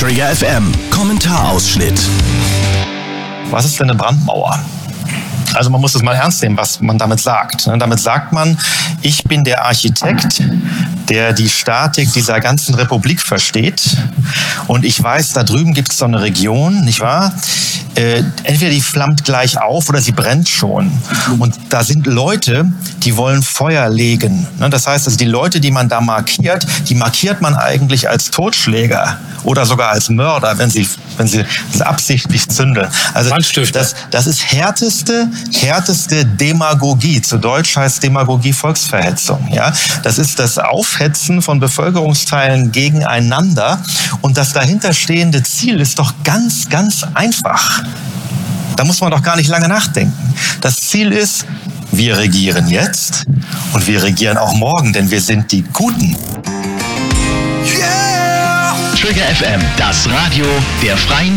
Trigger FM Kommentarausschnitt. Was ist denn eine Brandmauer? Also man muss es mal ernst nehmen, was man damit sagt. Damit sagt man, ich bin der Architekt, der die Statik dieser ganzen Republik versteht. Und ich weiß, da drüben gibt es so eine Region, nicht wahr? Entweder die flammt gleich auf oder sie brennt schon. Und da sind Leute, die wollen Feuer legen. Das heißt, also die Leute, die man da markiert, die markiert man eigentlich als Totschläger oder sogar als Mörder, wenn sie absichtlich zündeln. Also das ist härteste Demagogie. Zu Deutsch heißt Demagogie Volksverhetzung. Ja? Das ist das Aufhetzen von Bevölkerungsteilen gegeneinander. Und das dahinterstehende Ziel ist doch ganz, ganz einfach. Da muss man doch gar nicht lange nachdenken. Das Ziel ist, wir regieren jetzt und wir regieren auch morgen, denn wir sind die Guten. Trigger FM, das Radio der Freien